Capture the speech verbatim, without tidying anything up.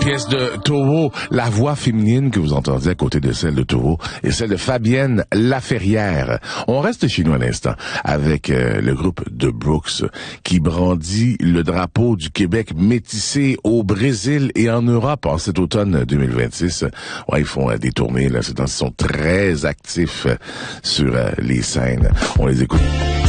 pièce de Taureau, la voix féminine que vous entendiez à côté de celle de Taureau et celle de Fabienne Laferrière. On reste chez nous un instant avec euh, le groupe de Brooks qui brandit le drapeau du Québec métissé au Brésil et en Europe en cet automne deux mille vingt-six. Ouais, ils font euh, des tournées, là, ces temps, ils sont très actifs euh, sur euh, les scènes. On les écoute.